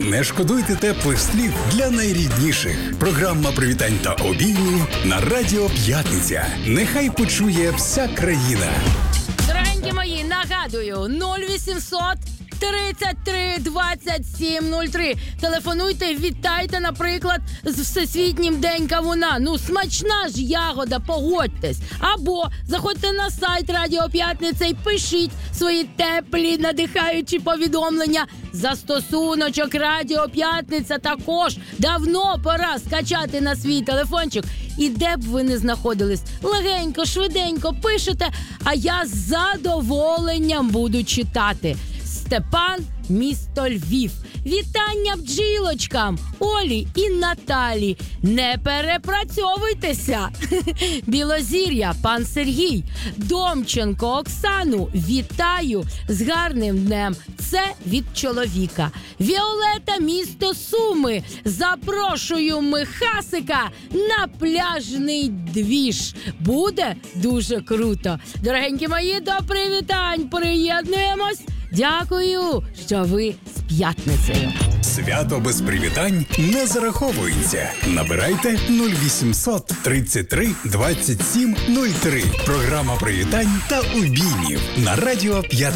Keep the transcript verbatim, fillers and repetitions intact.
Не шкодуйте теплих слів для найрідніших. Програма привітань та обіймів на Радіо П'ятниця. Нехай почує вся країна. Дорогенькі мої, нагадую, нуль вісімсот тридцять три двадцять сім нуль три. Телефонуйте, вітайте, наприклад, з Всесвітнім День Кавуна. Ну, смачна ж ягода, погодьтесь. Або заходьте на сайт Радіо П'ятниця і пишіть свої теплі, надихаючі повідомлення. Застосуночок Радіо П'ятниця також давно пора скачати на свій телефончик. І де б ви не знаходились, легенько, швиденько пишете, а я з задоволенням буду читати. Степан, місто Львів. Вітання бджілочкам, Олі і Наталі. Не перепрацьовуйтеся. Білозір'я, пан Сергій. Домченко Оксану. Вітаю з гарним днем. Це від чоловіка. Віолета, місто Суми. Запрошую Михасика на пляжний двіж. Буде дуже круто. Дорогенькі мої, до привітань. Приєднуємось. Дякую, що ви з п'ятницею. Свято без привітань не зараховується. Набирайте нуль вісімсот тридцять три двадцять сім нуль три. Програма привітань та обіймів на Радіо П'ятниця.